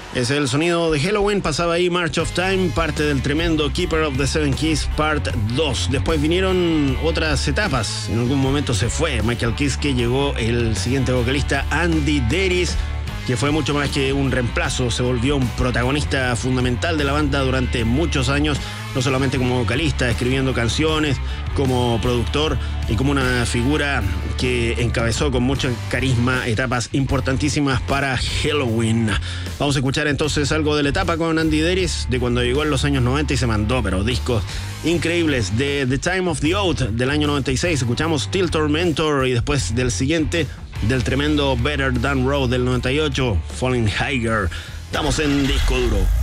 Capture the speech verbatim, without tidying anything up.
Es el sonido de Helloween. Pasaba ahí March of Time, parte del tremendo Keeper of the Seven Keys Part dos. Después vinieron otras etapas. En algún momento se fue Michael Kiske, llegó el siguiente vocalista, Andy Deris, que fue mucho más que un reemplazo. Se volvió un protagonista fundamental de la banda durante muchos años, no solamente como vocalista, escribiendo canciones, como productor y como una figura que encabezó con mucho carisma etapas importantísimas para Helloween. Vamos a escuchar entonces algo de la etapa con Andy Deris, de cuando llegó en los años noventa y se mandó, pero discos increíbles. De The Time of the Oath del año noventa y seis, escuchamos Still Tormentor, y después del siguiente, del tremendo Better Than Road del noventa y ocho, Falling Higher. Estamos en Disco Duro.